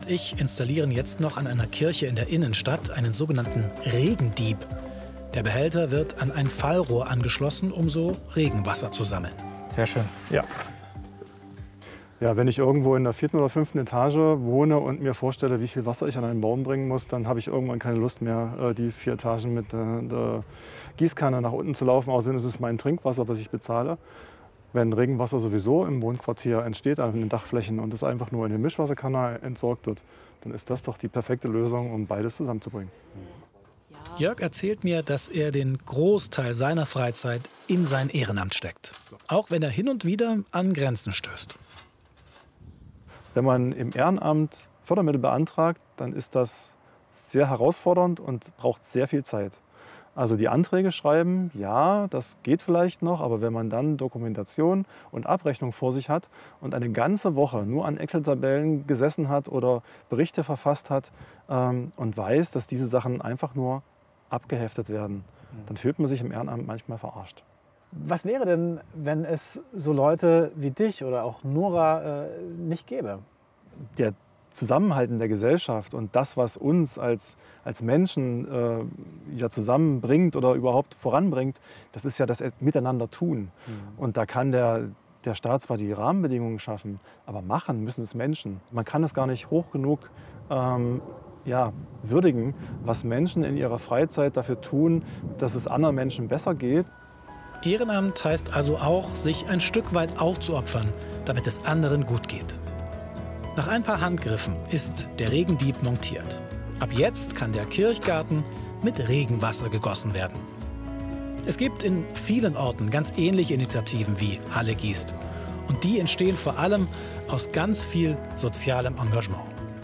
und ich installieren jetzt noch an einer Kirche in der Innenstadt einen sogenannten Regendieb. Der Behälter wird an ein Fallrohr angeschlossen, um so Regenwasser zu sammeln. Sehr schön. Ja. Ja, wenn ich irgendwo in der 4. oder 5. Etage wohne und mir vorstelle, wie viel Wasser ich an einen Baum bringen muss, dann habe ich irgendwann keine Lust mehr, die 4 Etagen mit der Gießkanne nach unten zu laufen. Außerdem ist es mein Trinkwasser, was ich bezahle. Wenn Regenwasser sowieso im Wohnquartier entsteht, an den Dachflächen, und es einfach nur in den Mischwasserkanal entsorgt wird, dann ist das doch die perfekte Lösung, um beides zusammenzubringen. Jörg erzählt mir, dass er den Großteil seiner Freizeit in sein Ehrenamt steckt. Auch wenn er hin und wieder an Grenzen stößt. Wenn man im Ehrenamt Fördermittel beantragt, dann ist das sehr herausfordernd und braucht sehr viel Zeit. Also die Anträge schreiben, ja, das geht vielleicht noch, aber wenn man dann Dokumentation und Abrechnung vor sich hat und eine ganze Woche nur an Excel-Tabellen gesessen hat oder Berichte verfasst hat und weiß, dass diese Sachen einfach nur abgeheftet werden, dann fühlt man sich im Ehrenamt manchmal verarscht. Was wäre denn, wenn es so Leute wie dich oder auch Nora nicht gäbe? Der Zusammenhalt in der Gesellschaft und das, was uns als Menschen ja zusammenbringt oder überhaupt voranbringt, das ist ja das Miteinander tun. Und da kann der Staat zwar die Rahmenbedingungen schaffen, aber machen müssen es Menschen. Man kann es gar nicht hoch genug würdigen, was Menschen in ihrer Freizeit dafür tun, dass es anderen Menschen besser geht. Ehrenamt heißt also auch, sich ein Stück weit aufzuopfern, damit es anderen gut geht. Nach ein paar Handgriffen ist der Regendieb montiert. Ab jetzt kann der Kirchgarten mit Regenwasser gegossen werden. Es gibt in vielen Orten ganz ähnliche Initiativen wie Halle gießt. Und die entstehen vor allem aus ganz viel sozialem Engagement.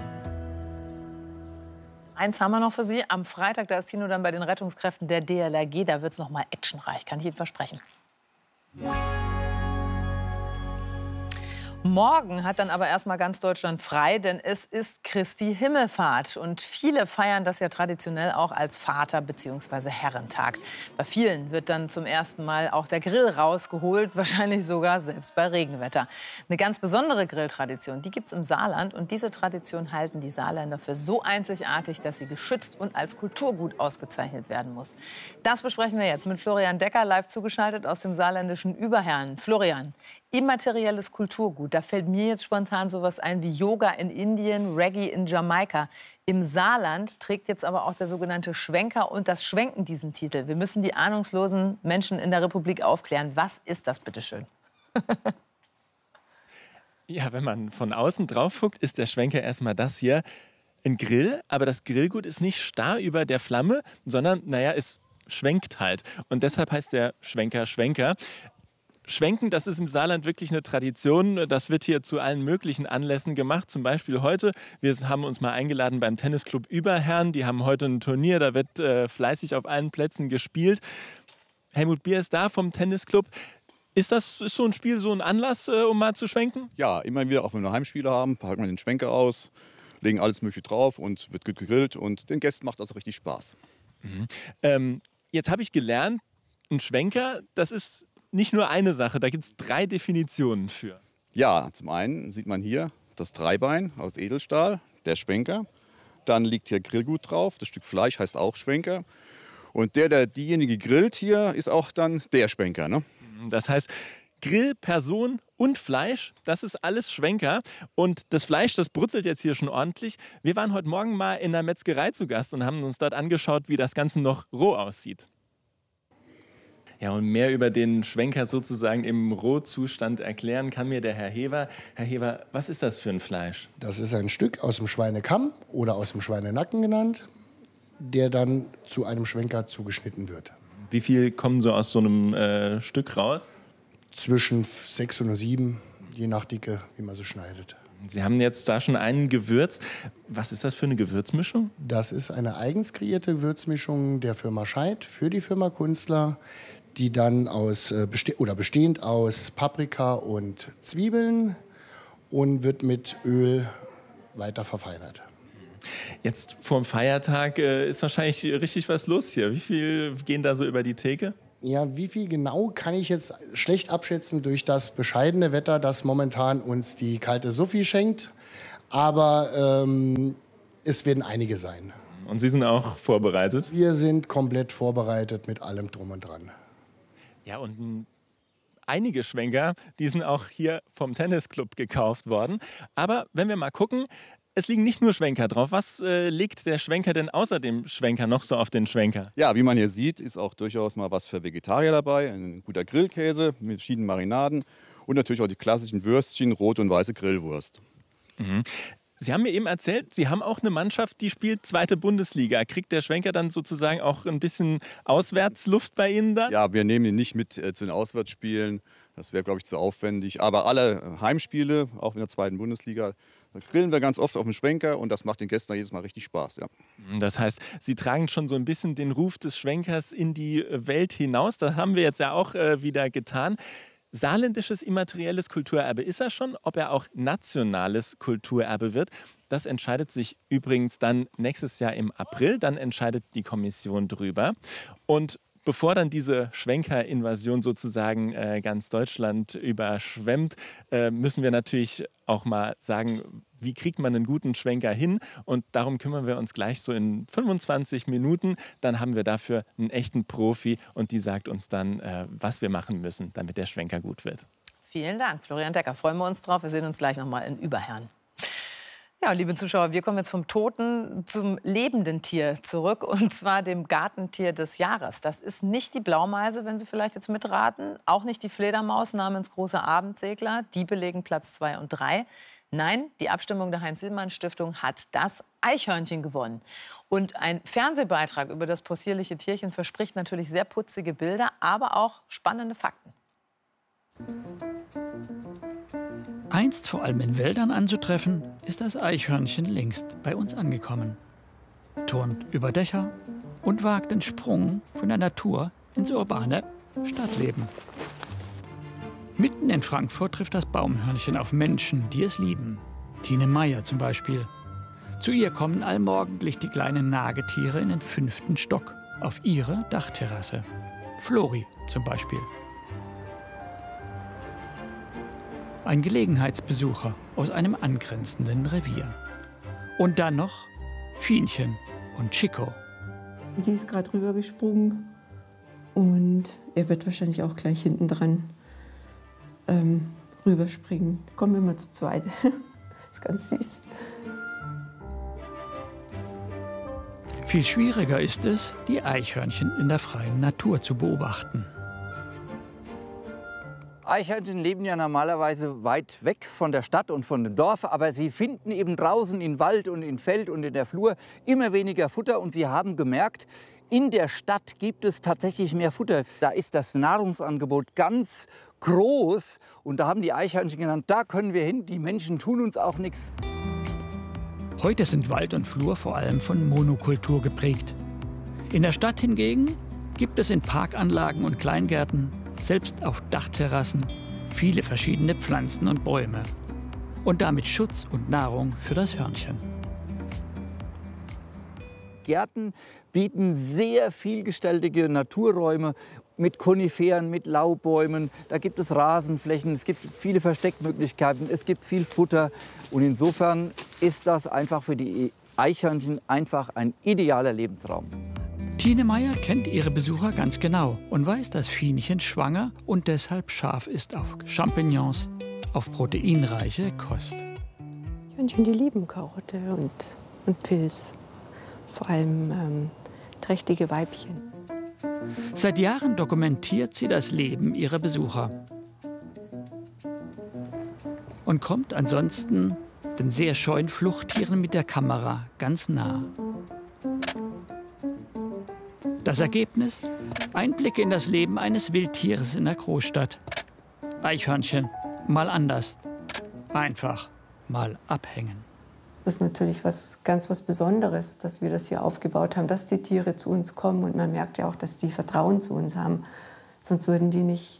Eins haben wir noch für Sie. Am Freitag, da ist Tino dann bei den Rettungskräften der DLRG. Da wird es noch mal actionreich, kann ich Ihnen versprechen. Morgen hat dann aber erstmal ganz Deutschland frei, denn es ist Christi Himmelfahrt. Und viele feiern das ja traditionell auch als Vater- bzw. Herrentag. Bei vielen wird dann zum ersten Mal auch der Grill rausgeholt, wahrscheinlich sogar selbst bei Regenwetter. Eine ganz besondere Grilltradition, die gibt es im Saarland. Und diese Tradition halten die Saarländer für so einzigartig, dass sie geschützt und als Kulturgut ausgezeichnet werden muss. Das besprechen wir jetzt mit Florian Decker, live zugeschaltet aus dem saarländischen Überherrn. Florian, immaterielles Kulturgut, da fällt mir jetzt spontan sowas ein wie Yoga in Indien, Reggae in Jamaika. Im Saarland trägt jetzt aber auch der sogenannte Schwenker und das Schwenken diesen Titel. Wir müssen die ahnungslosen Menschen in der Republik aufklären. Was ist das, bitteschön? Ja, wenn man von außen drauf guckt, ist der Schwenker erstmal das hier. Ein Grill, aber das Grillgut ist nicht starr über der Flamme, sondern, naja, es schwenkt halt. Und deshalb heißt der Schwenker Schwenker. Schwenken, das ist im Saarland wirklich eine Tradition. Das wird hier zu allen möglichen Anlässen gemacht. Zum Beispiel heute. Wir haben uns mal eingeladen beim Tennisclub Überherrn. Die haben heute ein Turnier, da wird fleißig auf allen Plätzen gespielt. Helmut Bier ist da vom Tennisclub. Ist so ein Spiel so ein Anlass, um mal zu schwenken? Ja, immer wieder, auch wenn wir Heimspiele haben, packen wir den Schwenker aus, legen alles Mögliche drauf und wird gut gegrillt. Und den Gästen macht das auch richtig Spaß. Jetzt habe ich gelernt, ein Schwenker, das ist nicht nur eine Sache, da gibt es 3 Definitionen für. Ja, zum einen sieht man hier das Dreibein aus Edelstahl, der Schwenker. Dann liegt hier Grillgut drauf, das Stück Fleisch heißt auch Schwenker. Und diejenige grillt hier, ist auch dann der Schwenker. Ne? Das heißt, Grill, Person und Fleisch, das ist alles Schwenker. Und das Fleisch, das brutzelt jetzt hier schon ordentlich. Wir waren heute Morgen mal in der Metzgerei zu Gast und haben uns dort angeschaut, wie das Ganze noch roh aussieht. Ja, und mehr über den Schwenker sozusagen im Rohzustand erklären kann mir der Herr Hever. Herr Hever, was ist das für ein Fleisch? Das ist ein Stück aus dem Schweinekamm oder aus dem Schweinenacken genannt, der dann zu einem Schwenker zugeschnitten wird. Wie viel kommen so aus so einem Stück raus? Zwischen 6 und 7, je nach Dicke, wie man sie schneidet. Sie haben jetzt da schon einen gewürzt. Was ist das für eine Gewürzmischung? Das ist eine eigens kreierte Würzmischung der Firma Scheidt für die Firma Kunstler, die dann bestehend aus Paprika und Zwiebeln und wird mit Öl weiter verfeinert. Jetzt vorm Feiertag ist wahrscheinlich richtig was los hier. Wie viel gehen da so über die Theke? Ja, wie viel genau kann ich jetzt schlecht abschätzen durch das bescheidene Wetter, das momentan uns die kalte Suffi schenkt. Aber es werden einige sein. Und Sie sind auch vorbereitet? Wir sind komplett vorbereitet mit allem Drum und Dran. Ja, und einige Schwenker, die sind auch hier vom Tennisclub gekauft worden. Aber wenn wir mal gucken, es liegen nicht nur Schwenker drauf. Was legt der Schwenker denn außer dem Schwenker noch so auf den Schwenker? Ja, wie man hier sieht, ist auch durchaus mal was für Vegetarier dabei. Ein guter Grillkäse mit verschiedenen Marinaden und natürlich auch die klassischen Würstchen, rote und weiße Grillwurst. Mhm. Sie haben mir eben erzählt, Sie haben auch eine Mannschaft, die spielt zweite Bundesliga. Kriegt der Schwenker dann sozusagen auch ein bisschen Auswärtsluft bei Ihnen da? Ja, wir nehmen ihn nicht mit zu den Auswärtsspielen. Das wäre, glaube ich, zu aufwendig. Aber alle Heimspiele, auch in der zweiten Bundesliga, da grillen wir ganz oft auf dem Schwenker und das macht den Gästen jedes Mal richtig Spaß. Ja. Das heißt, Sie tragen schon so ein bisschen den Ruf des Schwenkers in die Welt hinaus. Das haben wir jetzt ja auch wieder getan. Saarländisches immaterielles Kulturerbe ist er schon. Ob er auch nationales Kulturerbe wird, das entscheidet sich übrigens dann nächstes Jahr im April. Dann entscheidet die Kommission drüber. Und bevor dann diese Schwenker-Invasion sozusagen ganz Deutschland überschwemmt, müssen wir natürlich auch mal sagen, wie kriegt man einen guten Schwenker hin? Und darum kümmern wir uns gleich so in 25 Minuten. Dann haben wir dafür einen echten Profi und die sagt uns dann, was wir machen müssen, damit der Schwenker gut wird. Vielen Dank, Florian Decker. Freuen wir uns drauf. Wir sehen uns gleich noch mal in Überherrn. Ja, liebe Zuschauer, wir kommen jetzt vom toten zum lebenden Tier zurück, und zwar dem Gartentier des Jahres. Das ist nicht die Blaumeise, wenn Sie vielleicht jetzt mitraten, auch nicht die Fledermaus namens Großer Abendsegler, die belegen Platz 2 und 3. Nein, die Abstimmung der Heinz-Sielmann-Stiftung hat das Eichhörnchen gewonnen. Und ein Fernsehbeitrag über das possierliche Tierchen verspricht natürlich sehr putzige Bilder, aber auch spannende Fakten. Einst vor allem in Wäldern anzutreffen, ist das Eichhörnchen längst bei uns angekommen. Turnt über Dächer und wagt den Sprung von der Natur ins urbane Stadtleben. Mitten in Frankfurt trifft das Baumhörnchen auf Menschen, die es lieben. Tine Meyer zum Beispiel. Zu ihr kommen allmorgendlich die kleinen Nagetiere in den 5. Stock auf ihre Dachterrasse. Flori zum Beispiel. Ein Gelegenheitsbesucher aus einem angrenzenden Revier. Und dann noch Fienchen und Chico. Sie ist gerade rübergesprungen und er wird wahrscheinlich auch gleich hinten dran rüberspringen. Kommen immer zu zweit. Ist ganz süß. Viel schwieriger ist es, die Eichhörnchen in der freien Natur zu beobachten. Eichhörnchen leben ja normalerweise weit weg von der Stadt und von dem Dorf, aber sie finden eben draußen in Wald und in Feld und in der Flur immer weniger Futter, und sie haben gemerkt, in der Stadt gibt es tatsächlich mehr Futter. Da ist das Nahrungsangebot ganz groß, und da haben die Eichhörnchen genannt, da können wir hin, die Menschen tun uns auch nichts. Heute sind Wald und Flur vor allem von Monokultur geprägt. In der Stadt hingegen gibt es in Parkanlagen und Kleingärten, selbst auf Dachterrassen, viele verschiedene Pflanzen und Bäume. Und damit Schutz und Nahrung für das Hörnchen. Gärten bieten sehr vielgestaltige Naturräume mit Koniferen, mit Laubbäumen. Da gibt es Rasenflächen, es gibt viele Versteckmöglichkeiten, es gibt viel Futter. Und insofern ist das einfach für die Eichhörnchen einfach ein idealer Lebensraum. Tine Meyer kennt ihre Besucher ganz genau und weiß, dass Fienchen schwanger und deshalb scharf ist auf Champignons, auf proteinreiche Kost. Hörnchen, die lieben Karotte und Pilz. Vor allem trächtige Weibchen. Seit Jahren dokumentiert sie das Leben ihrer Besucher. Und kommt ansonsten den sehr scheuen Fluchttieren mit der Kamera ganz nah. Das Ergebnis? Einblicke in das Leben eines Wildtieres in der Großstadt. Eichhörnchen, mal anders. Einfach mal abhängen. Das ist natürlich ganz was Besonderes, dass wir das hier aufgebaut haben, dass die Tiere zu uns kommen. Und man merkt ja auch, dass die Vertrauen zu uns haben. Sonst würden die nicht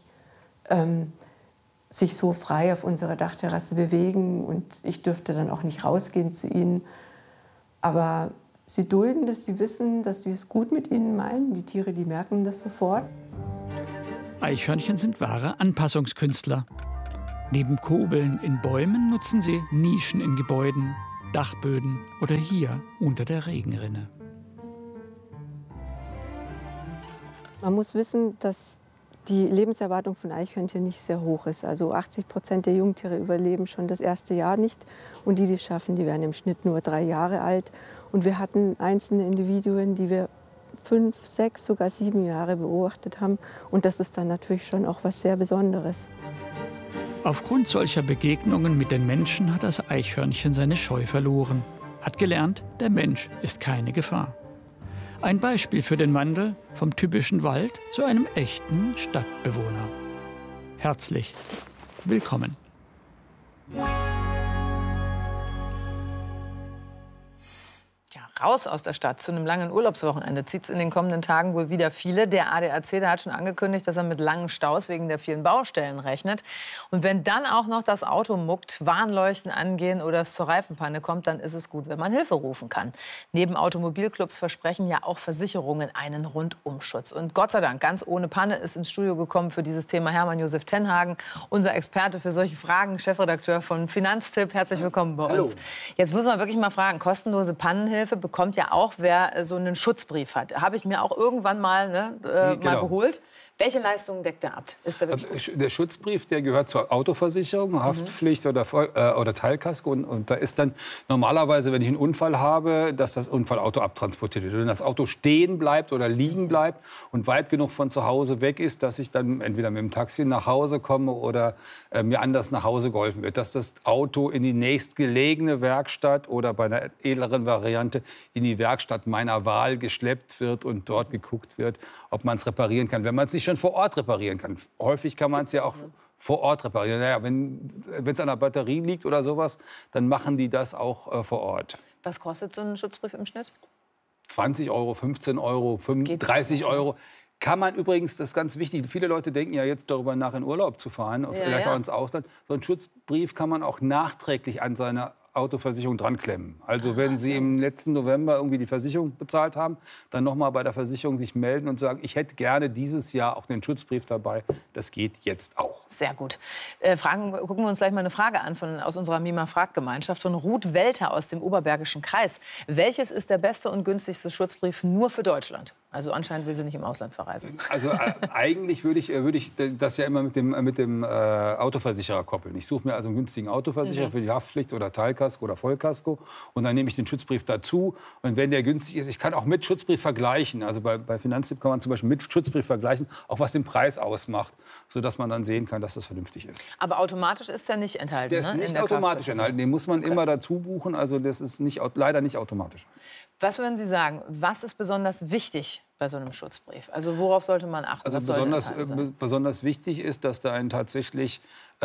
sich so frei auf unserer Dachterrasse bewegen. Und ich dürfte dann auch nicht rausgehen zu ihnen. Aber sie dulden das, sie wissen, dass wir es gut mit ihnen meinen. Die Tiere, die merken das sofort. Eichhörnchen sind wahre Anpassungskünstler. Neben Kurbeln in Bäumen nutzen sie Nischen in Gebäuden, Dachböden oder hier unter der Regenrinne. Man muss wissen, dass die Lebenserwartung von Eichhörnchen nicht sehr hoch ist. Also 80% der Jungtiere überleben schon das erste Jahr nicht. Und die schaffen, die werden im Schnitt nur 3 Jahre alt. Und wir hatten einzelne Individuen, die wir 5, 6, sogar 7 Jahre beobachtet haben. Und das ist dann natürlich schon auch was sehr Besonderes. Aufgrund solcher Begegnungen mit den Menschen hat das Eichhörnchen seine Scheu verloren. Hat gelernt, der Mensch ist keine Gefahr. Ein Beispiel für den Wandel vom typischen Wald zu einem echten Stadtbewohner. Herzlich willkommen. Raus aus der Stadt zu einem langen Urlaubswochenende zieht es in den kommenden Tagen wohl wieder viele. Der ADAC, der hat schon angekündigt, dass er mit langen Staus wegen der vielen Baustellen rechnet. Und wenn dann auch noch das Auto muckt, Warnleuchten angehen oder es zur Reifenpanne kommt, dann ist es gut, wenn man Hilfe rufen kann. Neben Automobilclubs versprechen ja auch Versicherungen einen Rundumschutz. Und Gott sei Dank, ganz ohne Panne ist ins Studio gekommen für dieses Thema Hermann-Josef Tenhagen, unser Experte für solche Fragen, Chefredakteur von Finanztipp. Herzlich willkommen bei uns. Hallo. Jetzt muss man wirklich mal fragen, kostenlose Pannenhilfe bekommt ja auch, wer so einen Schutzbrief hat. Habe ich mir auch irgendwann mal, mal geholt. Welche Leistungen deckt er ab? Ist der, der Schutzbrief, der gehört zur Autoversicherung, Haftpflicht oder Teilkasko. Und da ist dann normalerweise, wenn ich einen Unfall habe, dass das Unfallauto abtransportiert wird. Wenn das Auto stehen bleibt oder liegen bleibt und weit genug von zu Hause weg ist, dass ich dann entweder mit dem Taxi nach Hause komme oder mir anders nach Hause geholfen wird. Dass das Auto in die nächstgelegene Werkstatt oder bei einer edleren Variante in die Werkstatt meiner Wahl geschleppt wird und dort geguckt wird, ob man es reparieren kann, wenn man es nicht schon vor Ort reparieren kann. Häufig kann man es ja auch vor Ort reparieren. Naja, wenn es an der Batterie liegt oder sowas, dann machen die das auch vor Ort. Was kostet so ein Schutzbrief im Schnitt? 20 Euro, 15 Euro, 30 Euro. Kann man übrigens, das ist ganz wichtig, viele Leute denken ja jetzt darüber nach, in Urlaub zu fahren, vielleicht auch ins Ausland. So einen Schutzbrief kann man auch nachträglich an seine Autoversicherung dran klemmen. Also wenn Sie im letzten November irgendwie die Versicherung bezahlt haben, dann noch mal bei der Versicherung sich melden und sagen, ich hätte gerne dieses Jahr auch den Schutzbrief dabei. Das geht jetzt auch. Sehr gut. Gucken wir uns gleich mal eine Frage an aus unserer Mima-Frag-Gemeinschaft von Ruth Welter aus dem Oberbergischen Kreis. Welches ist der beste und günstigste Schutzbrief nur für Deutschland? Also anscheinend will sie nicht im Ausland verreisen. Also eigentlich würde ich das ja immer mit dem Autoversicherer koppeln. Ich suche mir also einen günstigen Autoversicherer für die Haftpflicht oder Teilkasko oder Vollkasko und dann nehme ich den Schutzbrief dazu. Und wenn der günstig ist, ich kann auch mit Schutzbrief vergleichen. Also bei Finanztipp kann man zum Beispiel mit Schutzbrief vergleichen, auch was den Preis ausmacht, sodass man dann sehen kann, dass das vernünftig ist. Aber automatisch ist der nicht enthalten? Der ist nicht automatisch enthalten. Den muss man immer dazu buchen. Also das ist leider nicht automatisch. Was würden Sie sagen, was ist besonders wichtig bei so einem Schutzbrief? Also worauf sollte man achten? Also besonders wichtig ist, dass da einen tatsächlich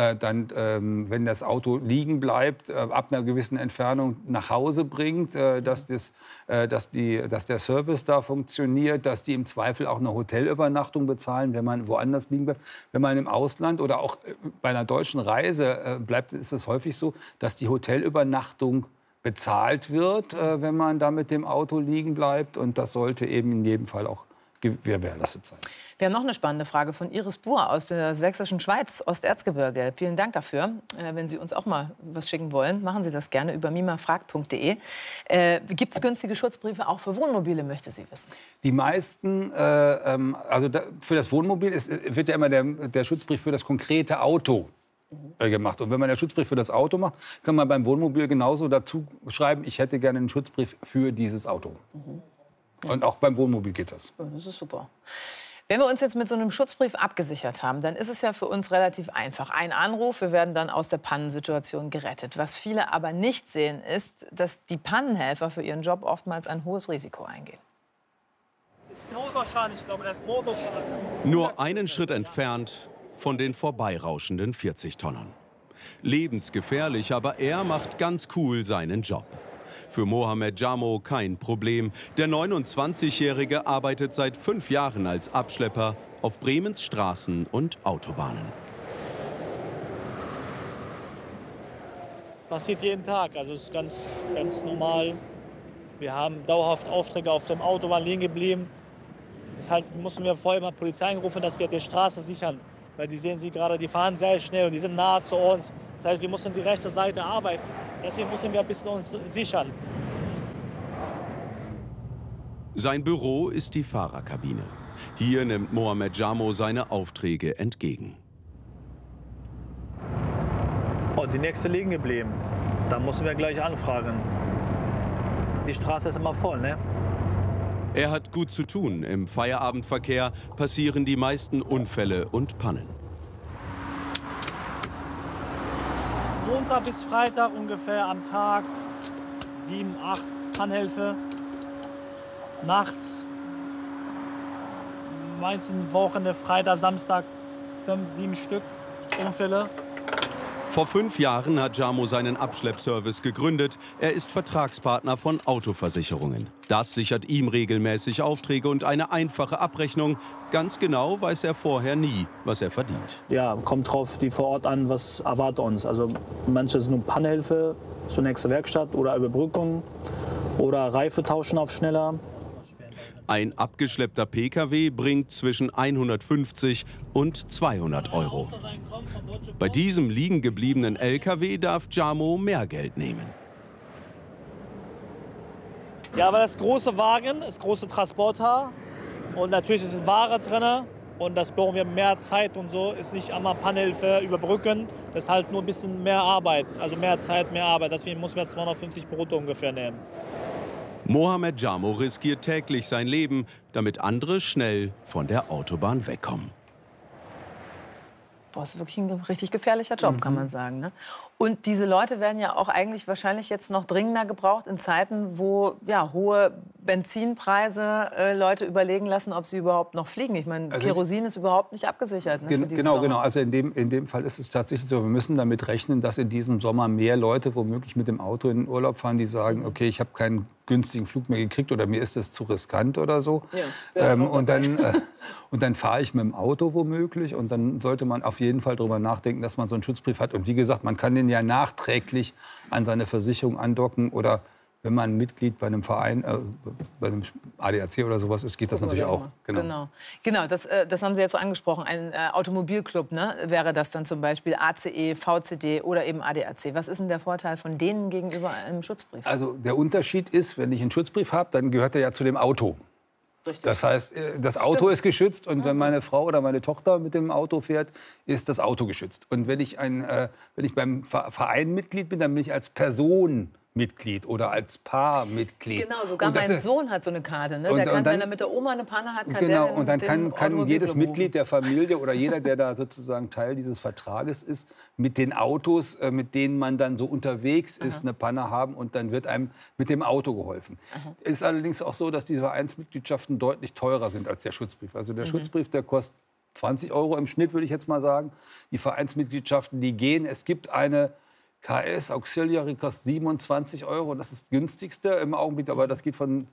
wenn das Auto liegen bleibt, ab einer gewissen Entfernung nach Hause bringt, dass der Service da funktioniert, dass die im Zweifel auch eine Hotelübernachtung bezahlen, wenn man woanders liegen bleibt. Wenn man im Ausland oder auch bei einer deutschen Reise bleibt, ist es häufig so, dass die Hotelübernachtung bezahlt wird, wenn man da mit dem Auto liegen bleibt. Und das sollte eben in jedem Fall auch gewährleistet sein. Wir haben noch eine spannende Frage von Iris Buhr aus der sächsischen Schweiz, Osterzgebirge. Vielen Dank dafür. Wenn Sie uns auch mal was schicken wollen, machen Sie das gerne über mimafragt.de. Gibt es günstige Schutzbriefe auch für Wohnmobile, möchte sie wissen? Die meisten, für das Wohnmobil wird ja immer der Schutzbrief für das konkrete Auto gemacht. Und wenn man den Schutzbrief für das Auto macht, kann man beim Wohnmobil genauso dazu schreiben, ich hätte gerne einen Schutzbrief für dieses Auto. Und auch beim Wohnmobil geht das. Das ist super. Wenn wir uns jetzt mit so einem Schutzbrief abgesichert haben, dann ist es ja für uns relativ einfach. Ein Anruf, wir werden dann aus der Pannensituation gerettet. Was viele aber nicht sehen, ist, dass die Pannenhelfer für ihren Job oftmals ein hohes Risiko eingehen. Ist Motorschaden, ich glaube, das ist Motorschaden. Nur einen Schritt entfernt von den vorbeirauschenden 40-Tonnern. Lebensgefährlich, aber er macht ganz cool seinen Job. Für Mohamed Jamo kein Problem. Der 29-Jährige arbeitet seit 5 Jahren als Abschlepper auf Bremens Straßen und Autobahnen. Passiert jeden Tag, also ist ganz normal. Wir haben dauerhaft Aufträge auf dem Autobahn liegen geblieben. Deshalb mussten wir vorher mal Polizei anrufen, dass wir die Straße sichern. Weil die sehen Sie gerade, die fahren sehr schnell und die sind nah zu uns. Das heißt, wir müssen die rechte Seite arbeiten. Deswegen müssen wir ein bisschen uns sichern. Sein Büro ist die Fahrerkabine. Hier nimmt Mohamed Jamo seine Aufträge entgegen. Oh, die nächste liegen geblieben. Da müssen wir gleich anfragen. Die Straße ist immer voll, ne? Er hat gut zu tun. Im Feierabendverkehr passieren die meisten Unfälle und Pannen. Montag bis Freitag ungefähr am Tag 7, 8 Anhilfe. Nachts, meistens Wochenende, Freitag, Samstag 5, 7 Stück Unfälle. Vor 5 Jahren hat Jamo seinen Abschleppservice gegründet. Er ist Vertragspartner von Autoversicherungen. Das sichert ihm regelmäßig Aufträge und eine einfache Abrechnung. Ganz genau weiß er vorher nie, was er verdient. Ja, kommt drauf die vor Ort an, was erwartet uns. Also manche sind nur Pannhilfe zur nächsten Werkstatt oder Überbrückung oder Reife tauschen auf schneller. Ein abgeschleppter Pkw bringt zwischen 150 und 200 Euro. Bei diesem liegen gebliebenen Lkw darf Jamo mehr Geld nehmen. Ja, aber das große Wagen, das große Transporter und natürlich ist Ware drin und das brauchen wir mehr Zeit und so, ist nicht einmal Pannhilfe überbrücken, das ist halt nur ein bisschen mehr Arbeit, also mehr Zeit, mehr Arbeit, deswegen muss man 250 brutto ungefähr nehmen. Mohamed Jamo riskiert täglich sein Leben, damit andere schnell von der Autobahn wegkommen. Boah, das ist wirklich ein richtig gefährlicher Job, kann man sagen. Ne? Und diese Leute werden ja auch eigentlich wahrscheinlich jetzt noch dringender gebraucht in Zeiten, wo ja, hohe Benzinpreise Leute überlegen lassen, ob sie überhaupt noch fliegen. Ich meine, also Kerosin ist überhaupt nicht abgesichert. Ne, genau. Also in dem Fall ist es tatsächlich so, wir müssen damit rechnen, dass in diesem Sommer mehr Leute womöglich mit dem Auto in den Urlaub fahren, die sagen, okay, ich habe keinen günstigen Flug mehr gekriegt oder mir ist das zu riskant oder so. Ja, und dann fahre ich mit dem Auto womöglich und dann sollte man auf jeden Fall darüber nachdenken, dass man so einen Schutzbrief hat. Und wie gesagt, man kann den ja nachträglich an seine Versicherung andocken oder wenn man Mitglied bei einem Verein, bei einem ADAC oder sowas ist, geht das natürlich auch. Genau, das haben Sie jetzt angesprochen. Ein Automobilclub, ne, wäre das dann zum Beispiel ACE, VCD oder eben ADAC. Was ist denn der Vorteil von denen gegenüber einem Schutzbrief? Also der Unterschied ist, wenn ich einen Schutzbrief habe, dann gehört er ja zu dem Auto. Richtig. Das heißt, das Auto ist geschützt und wenn meine Frau oder meine Tochter mit dem Auto fährt, ist das Auto geschützt. Und wenn ich beim Verein Mitglied bin, dann bin ich als Person Mitglied oder als Paarmitglied. Genau, sogar mein Sohn hat so eine Karte. Ne? Der kann, wenn er mit der Oma eine Panne hat, kann der und dann kann jedes Mitglied der Familie oder jeder, der da sozusagen Teil dieses Vertrages ist, mit den Autos, mit denen man dann so unterwegs ist, eine Panne haben und dann wird einem mit dem Auto geholfen. Es ist allerdings auch so, dass die Vereinsmitgliedschaften deutlich teurer sind als der Schutzbrief. Also der Schutzbrief, der kostet 20 Euro im Schnitt, würde ich jetzt mal sagen. Die Vereinsmitgliedschaften, die gehen. Es gibt eine KS Auxiliary kostet 27 Euro. Das ist das günstigste im Augenblick, aber das geht von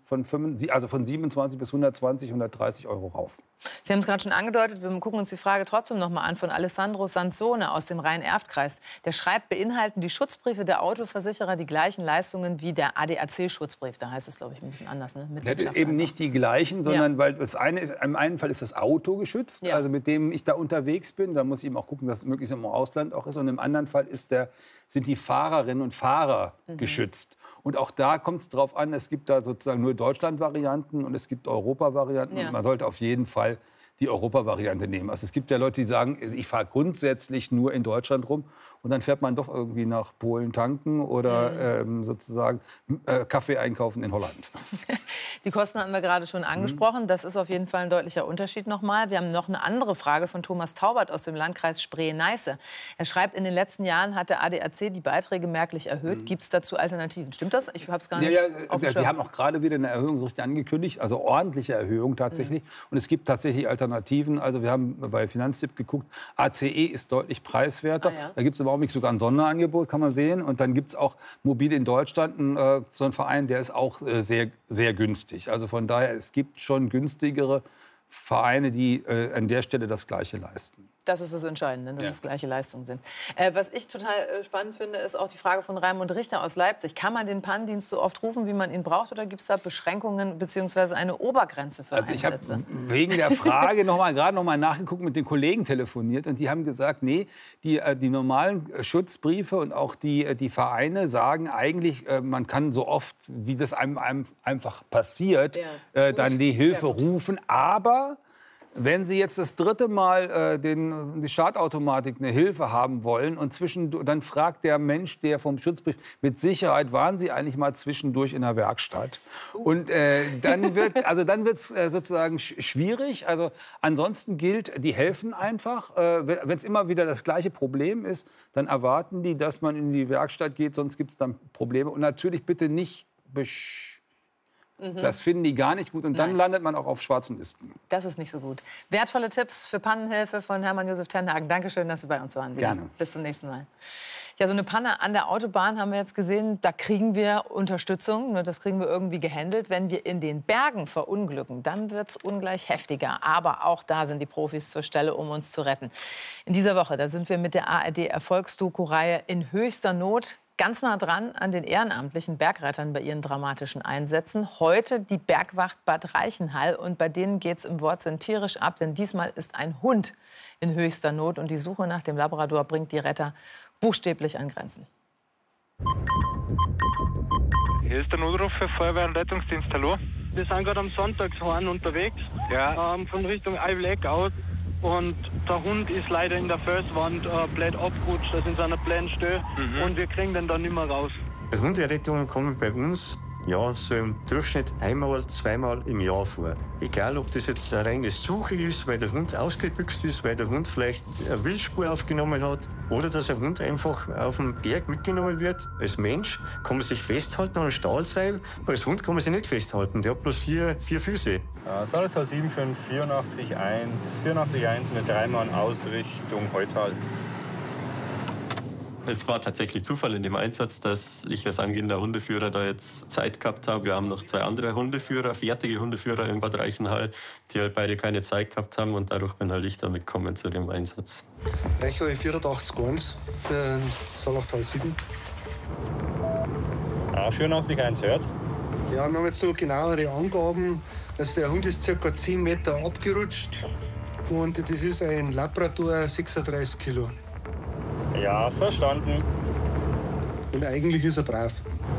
27 bis 120, 130 Euro rauf. Sie haben es gerade schon angedeutet, wir gucken uns die Frage trotzdem noch mal an von Alessandro Sansone aus dem Rhein-Erft-Kreis. Der schreibt, beinhalten die Schutzbriefe der Autoversicherer die gleichen Leistungen wie der ADAC-Schutzbrief? Da heißt es, glaube ich, ein bisschen anders. Ne? Eben nicht die gleichen, sondern weil das eine ist, im einen Fall ist das Auto geschützt, also mit dem ich da unterwegs bin. Da muss ich eben auch gucken, dass es möglichst im Ausland auch ist. Und im anderen Fall sind die Fahrerinnen und Fahrer geschützt. Und auch da kommt es drauf an, es gibt da sozusagen nur Deutschland-Varianten und es gibt Europa-Varianten. Und man sollte auf jeden Fall die Europa-Variante nehmen. Also es gibt ja Leute, die sagen, ich fahre grundsätzlich nur in Deutschland rum. Und dann fährt man doch irgendwie nach Polen tanken oder sozusagen Kaffee einkaufen in Holland. Die Kosten hatten wir gerade schon angesprochen. Das ist auf jeden Fall ein deutlicher Unterschied nochmal. Wir haben noch eine andere Frage von Thomas Taubert aus dem Landkreis Spree-Neiße. Er schreibt, in den letzten Jahren hat der ADAC die Beiträge merklich erhöht. Gibt es dazu Alternativen? Stimmt das? Ich habe es gar nicht auf dem Schirm. Die haben auch gerade wieder eine Erhöhung so richtig angekündigt, also ordentliche Erhöhung tatsächlich. Und es gibt tatsächlich Alternativen. Also wir haben bei Finanztipp geguckt, ACE ist deutlich preiswerter. Da gibt es im Augenblick sogar ein Sonderangebot, kann man sehen. Und dann gibt es auch Mobil in Deutschland, so ein Verein, der ist auch sehr, sehr günstig. Also von daher, es gibt schon günstigere Vereine, die an der Stelle das Gleiche leisten. Das ist das Entscheidende, dass es gleiche Leistungen sind. Was ich total spannend finde, ist auch die Frage von Raimund Richter aus Leipzig. Kann man den Pannendienst so oft rufen, wie man ihn braucht, oder gibt es da Beschränkungen bzw. eine Obergrenze für Also ich habe Einsätze? wegen der Frage gerade noch mal nachgeguckt, mit den Kollegen telefoniert, und die haben gesagt, nee, die normalen Schutzbriefe und auch die Vereine sagen eigentlich, man kann so oft, wie das einem einfach passiert, dann die Hilfe rufen, aber wenn Sie jetzt das 3. Mal die Startautomatik eine Hilfe haben wollen und dann fragt der Mensch, der vom Schutzbrief, mit Sicherheit, waren Sie eigentlich mal zwischendurch in der Werkstatt? Und dann wird es sozusagen schwierig. Also ansonsten gilt, die helfen einfach. Wenn es immer wieder das gleiche Problem ist, dann erwarten die, dass man in die Werkstatt geht, sonst gibt es dann Probleme. Und natürlich bitte nicht Das finden die gar nicht gut. Und dann landet man auch auf schwarzen Listen. Das ist nicht so gut. Wertvolle Tipps für Pannenhilfe von Hermann-Josef Tenhagen. Dankeschön, dass Sie bei uns waren. Gerne. Bis zum nächsten Mal. Ja, so eine Panne an der Autobahn haben wir jetzt gesehen. Da kriegen wir Unterstützung. Das kriegen wir irgendwie gehandelt. Wenn wir in den Bergen verunglücken, dann wird es ungleich heftiger. Aber auch da sind die Profis zur Stelle, um uns zu retten. In dieser Woche, da sind wir mit der ARD-Erfolgsdoku-Reihe In höchster Not ganz nah dran an den ehrenamtlichen Bergrettern bei ihren dramatischen Einsätzen. Heute die Bergwacht Bad Reichenhall. Und bei denen geht es im Wortsinn tierisch ab. Denn diesmal ist ein Hund in höchster Not. Und die Suche nach dem Labrador bringt die Retter buchstäblich an Grenzen. Hier ist der Notruf für Feuerwehr und Rettungsdienst. Hallo? Wir sind gerade am Sonntagshorn unterwegs, von Richtung Eiwleck aus. Und der Hund ist leider in der Felswand blöd abgerutscht, also in seiner blöden Stelle. Und wir kriegen den dann nicht mehr raus. Die Hunderettungen kommen bei uns so im Durchschnitt einmal, zweimal im Jahr vor. Egal, ob das jetzt eine reine Suche ist, weil der Hund ausgebüxt ist, weil der Hund vielleicht eine Wildspur aufgenommen hat oder dass ein Hund einfach auf dem Berg mitgenommen wird. Als Mensch kann man sich festhalten an einem Stahlseil, als Hund kann man sich nicht festhalten. Der hat bloß vier Füße. Salztal 75 84 1 mit 3 Mann Ausrichtung Heutal. Es war tatsächlich Zufall in dem Einsatz, dass ich als angehender Hundeführer da jetzt Zeit gehabt habe. Wir haben noch 2 andere Hundeführer, fertige Hundeführer in Bad Reichenhall, die halt beide keine Zeit gehabt haben. Und dadurch bin halt ich da mitgekommen zu dem Einsatz. Reichhall 84 für Salachtal 7. 84 1 hört. Ja, wir haben jetzt noch genauere Angaben. Also der Hund ist ca. 10 Meter abgerutscht und das ist ein Labrador, 36 Kilo. Ja, verstanden. Und eigentlich ist er brav.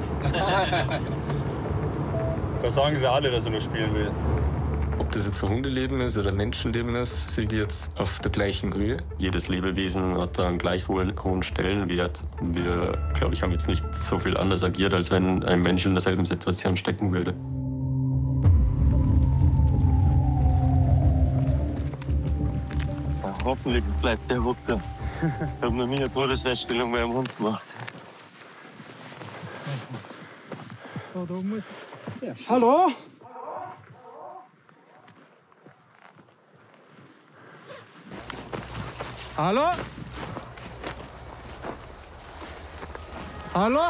Da sagen sie alle, dass er nur spielen will. Ob das jetzt ein Hundeleben ist oder ein Menschenleben ist, sind die jetzt auf der gleichen Höhe. Jedes Lebewesen hat da einen gleich hohen Stellenwert. Wir, glaube ich, haben jetzt nicht so viel anders agiert, als wenn ein Mensch in derselben Situation stecken würde. Ja, hoffentlich bleibt der Wucker. Ich habe noch nie eine Todesfeststellung bei einem Hund gemacht. Hallo? Hallo? Hallo?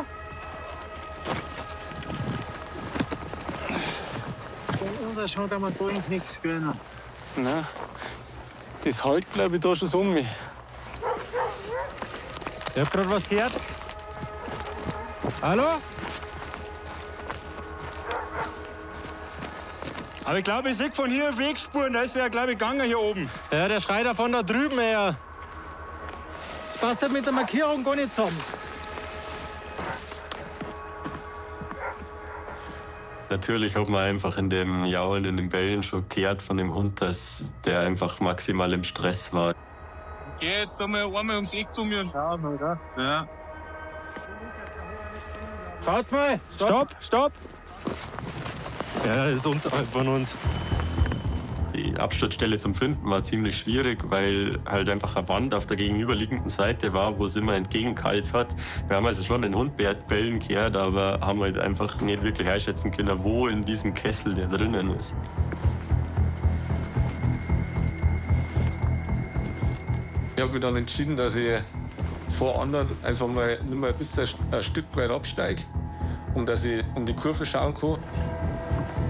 Das schaut aber durch nichts können. Na, das halt, glaube ich, da schon so um mich. Ich hab gerade was gehört. Hallo? Aber ich glaube, ich sehe von hier Wegspuren. Da ist wer, glaube ich, gegangen hier oben. Ja, der schreit da von da drüben her. Das passt halt mit der Markierung gar nicht zusammen. Natürlich hat man einfach in dem Jaulen, in den Bällen schon gehört von dem Hund, dass der einfach maximal im Stress war. Geh jetzt einmal ums Eck zu mir. Schauen wir, oder? Ja. Schaut's mal! Stopp! Ja, er ist unterhalb von uns. Die Absturzstelle zum Finden war ziemlich schwierig, weil halt einfach eine Wand auf der gegenüberliegenden Seite war, wo es immer entgegenkalt hat. Wir haben also schon den Hund bellen gehört, aber haben halt einfach nicht wirklich einschätzen können, wo in diesem Kessel der drinnen ist. Ich habe mich dann entschieden, dass ich vor anderen einfach mal nur mal ein bisschen ein Stück weit absteige, dass ich um die Kurve schauen kann.